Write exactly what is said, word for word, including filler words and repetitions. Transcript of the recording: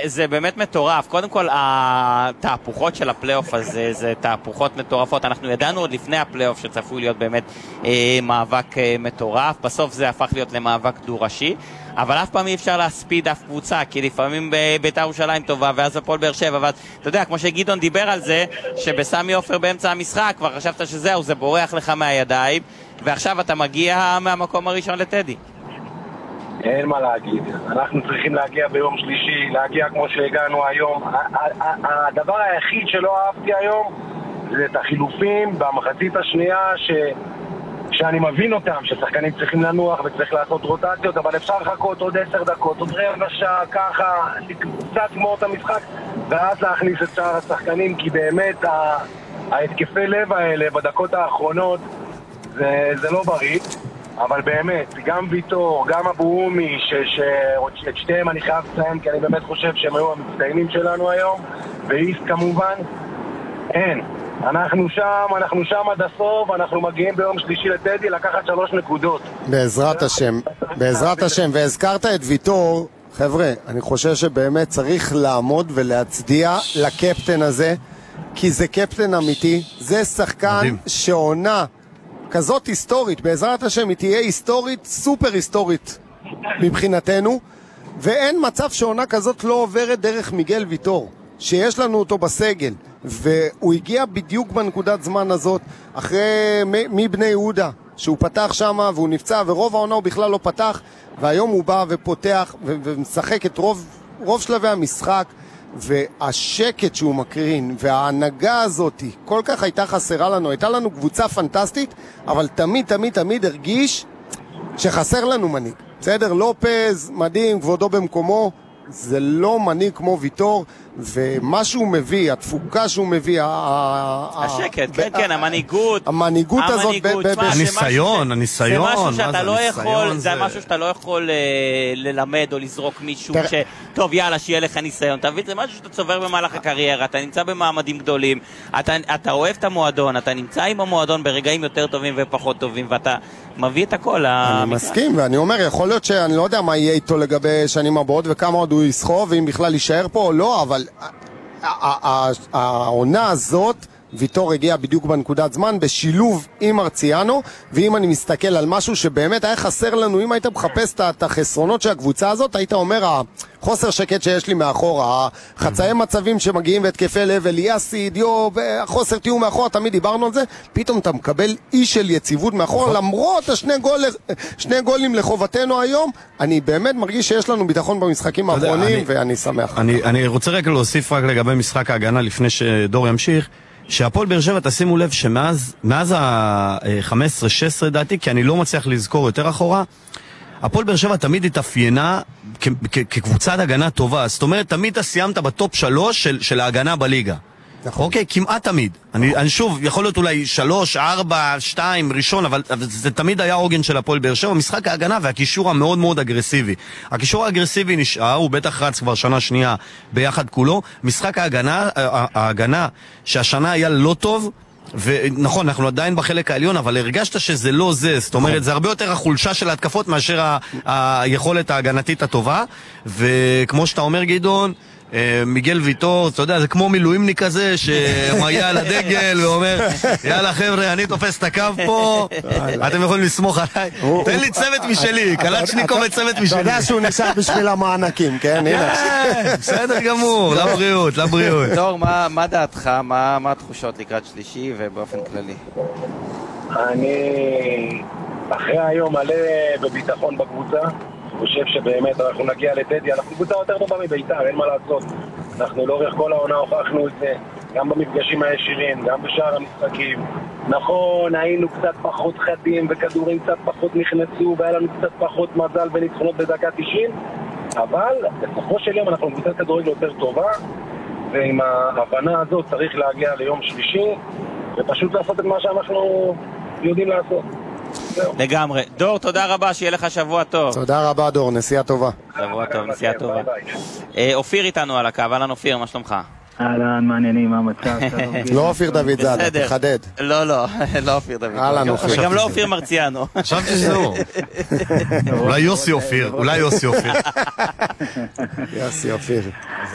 זה באמת מטורף. קודם כל, התהפוכות של הפלייאוף הזה, זה תהפוכות מטורפות. אנחנו ידענו עוד לפני הפלייאוף שצפוי להיות באמת אה, מאבק אה, מטורף. בסוף זה הפך להיות למאבק דו-ראשי. אבל אף פעם אי אפשר להספיד אף קבוצה, כי לפעמים בית"ר ירושלים טובה, ואז הפועל באר שבע, אבל אתה יודע, כמו שגידון דיבר על זה, שבסמי עופר באמצע המשחק, כבר חשבת שזהו, זה בורח לך מהידיים, ועכשיו אתה מגיע מהמקום הראשון לטדי. אין מה להגיד, אנחנו צריכים להגיע ביום שלישי, להגיע כמו שהגענו היום. הדבר היחיד שלא אהבתי היום, זה את החילופים במחצית השנייה, ש... שאני מבין אותם, ששחקנים צריכים לנוח וצריך לעשות רוטציות, אבל אפשר לחכות עוד עשר דקות, עוד רבע שעה, ככה, קצת כמו את המשחק, ואז להכניס את שאר השחקנים, כי באמת ההתקפי לב האלה בדקות האחרונות, זה, זה לא בריא, אבל באמת, גם ויטור, גם אבו אומי, שאת שתיהם אני חייב לציין, כי אני באמת חושב שהם היו המצטיינים שלנו היום, ואיס כמובן, אין. אנחנו שם, אנחנו שם עד הסוף, אנחנו מגיעים ביום שלישי לטדי לקחת שלוש נקודות. בעזרת השם, בעזרת השם, והזכרת את ויטור, חבר'ה, אני חושב שבאמת צריך לעמוד ולהצדיע לקפטן הזה, כי זה קפטן אמיתי, זה שחקן מדהים. שעונה כזאת היסטורית, בעזרת השם היא תהיה היסטורית, סופר היסטורית מבחינתנו, ואין מצב שעונה כזאת לא עוברת דרך מיגל ויטור, שיש לנו אותו בסגל, והוא הגיע בדיוק בנקודת זמן הזאת, אחרי מבני יהודה, שהוא פתח שם והוא נפצע, ורוב העונה הוא בכלל לא פתח, והיום הוא בא ופותח ומשחק את רוב, רוב שלבי המשחק, והשקט שהוא מקרין, וההנהגה הזאת, כל כך הייתה חסרה לנו, הייתה לנו קבוצה פנטסטית, אבל תמיד תמיד תמיד הרגיש שחסר לנו מנהיג. בסדר, לופז, מדהים, כבודו במקומו, זה לא מנהיג כמו ויטור, ומה שהוא מביא, התפוקה שהוא מביא, השקט, כן, כן, המנהיגות, המנהיגות הזאת, הניסיון, הניסיון, זה משהו שאתה לא יכול, זה משהו שאתה לא יכול ללמד או לזרוק מישהו שטוב, יאללה, שיהיה לך ניסיון, תביא, זה משהו שאתה צובר במהלך הקריירה, אתה נמצא במעמדים גדולים, אתה אוהב את המועדון, אתה נמצא עם המועדון ברגעים יותר טובים ופחות טובים, ואתה מביא את הכל. אני מסכים, ואני אומר, יכול להיות שאני לא יודע מה יהיה איתו לגבי שנים הבאות וכמה עוד הוא יסחוב, ואם בכלל יישאר פה או לא, אבל העונה הזאת, ויטור הגיע בדיוק בנקודת זמן, בשילוב עם ארציאנו, ואם אני מסתכל על משהו שבאמת היה חסר לנו, אם היית מחפש את החסרונות של הקבוצה הזאת, היית אומר, החוסר שקט שיש לי מאחור, החצאי מצבים שמגיעים והתקפי לב, אליאסי, דיו, והחוסר תיאום מאחור, תמיד דיברנו על זה, פתאום אתה מקבל אי של יציבות מאחור, למרות השני גול, שני גולים לחובתנו היום, אני באמת מרגיש שיש לנו ביטחון במשחקים האחרונים, ואני שמח. אני, אני רוצה רק להוסיף רק לגבי משחק ההגנה, לפני שדור ימשיך, שהפועל באר שבע, תשימו לב שמאז מאז ה-חמש עשרה שש עשרה דעתי, כי אני לא מצליח לזכור יותר אחורה, הפועל באר שבע תמיד התאפיינה כקבוצת הגנה טובה, זאת אומרת תמיד אתה סיימת בטופ שלוש של, של ההגנה בליגה. נכון. אוקיי, כמעט תמיד. אני, אני שוב, יכול להיות אולי שלוש, ארבע, שתיים, ראשון, אבל, אבל זה תמיד היה עוגן של הפועל באר שבע, משחק ההגנה והקישור המאוד מאוד אגרסיבי. הקישור האגרסיבי נשאר, הוא בטח רץ כבר שנה שנייה ביחד כולו. משחק ההגנה, ההגנה שהשנה היה לא טוב, ונכון, אנחנו עדיין בחלק העליון, אבל הרגשת שזה לא זה, זאת אומרת, זה הרבה יותר החולשה של ההתקפות מאשר ה- היכולת ההגנתית הטובה, וכמו שאתה אומר גדעון, מיגל ויטור, אתה יודע, זה כמו מילואימניק כזה שמגיע על הדגל ואומר, יאללה חבר'ה, אני תופס את הקו פה, אתם יכולים לסמוך עליי, תן לי צוות משלי, קלצ'ניקוב וצוות משלי. אתה יודע שהוא נשאר בשביל המענקים, כן? בסדר גמור, לבריאות, לבריאות. דור, מה דעתך, מה התחושות לקראת שלישי ובאופן כללי? אני אחרי היום מלא בביטחון בקבוצה, חושב שבאמת אנחנו נגיע לטדי, אנחנו קבוצה יותר טובה מביתר, אין מה לעשות. אנחנו לאורך כל העונה הוכחנו את זה, גם במפגשים הישירים, גם בשאר המשחקים. נכון, היינו קצת פחות חדים וכדורים קצת פחות נכנסו, והיה לנו קצת פחות מזל וניצחונות בדקה תשעים, אבל בסופו של יום אנחנו קבוצת כדורגל יותר טובה, ועם ההבנה הזאת צריך להגיע ליום שלישי, ופשוט לעשות את מה שאנחנו יודעים לעשות. לגמרי. דור, תודה רבה, שיהיה לך שבוע טוב. תודה רבה דור, נסיעה טובה. שבוע טוב, נסיעה טובה. אופיר איתנו על הקו, אהלן אופיר, מה שלומך? אהלן, מעניינים, מה המצב? לא אופיר דוד זאדה, תחדד. לא, לא, לא אופיר דוד. אהלן אופיר. וגם לא אופיר מרציאנו. חשבתי שזהו. אולי יוסי אופיר, אולי יוסי אופיר. יוסי אופיר.